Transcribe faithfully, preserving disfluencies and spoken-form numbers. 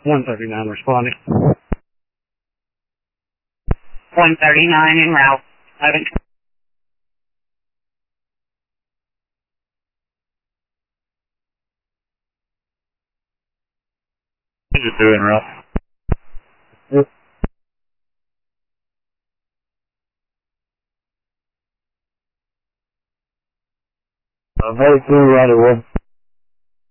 one thirty-nine responding. one thirty-nine en route. eleven. What are you doing, Ralph? Yep. I'm headed through right away.